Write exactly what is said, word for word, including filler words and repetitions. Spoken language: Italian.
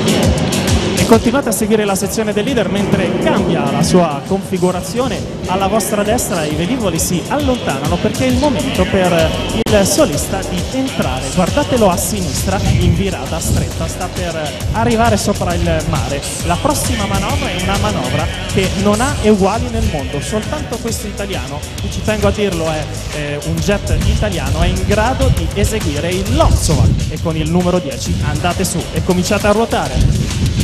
E continuate a seguire la sezione del leader mentre cambia la sua configurazione. Alla vostra destra i velivoli si allontanano perché è il momento per il solista di entrare. Guardatelo a sinistra in virata stretta, sta per arrivare sopra il mare. La prossima manovra è una manovra che non ha uguali nel mondo, soltanto questo italiano, e ci tengo a dirlo, è eh, un jet italiano, è in grado di eseguire il Lonsova, e con il numero dieci andate su e cominciate a ruotare.